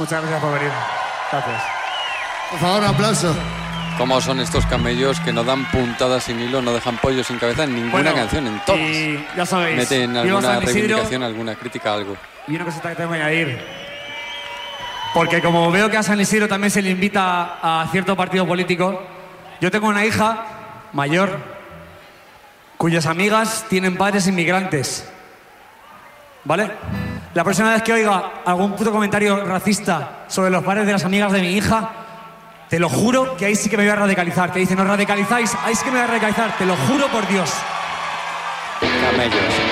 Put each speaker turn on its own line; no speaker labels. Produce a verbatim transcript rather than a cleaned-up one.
Muchas gracias por venir. Gracias.
Por favor, un aplauso.
¿Cómo son estos camellos que no dan puntadas sin hilo, no dejan pollo sin cabeza en ninguna
Bueno,
canción, en todas?
Y ya sabéis,
Meten
viva
alguna
San Isidro.
reivindicación, alguna crítica, algo.
Y una cosita que tengo que añadir. Porque como veo que a San Isidro también se le invita a cierto partido político, yo tengo una hija mayor cuyas amigas tienen padres inmigrantes. ¿Vale? La próxima vez que oiga algún puto comentario racista sobre los padres de las amigas de mi hija, te lo juro que ahí sí que me voy a radicalizar. Que dice, ¿nos radicalizáis? Ahí sí que me voy a radicalizar, te lo juro por Dios.
Camellos.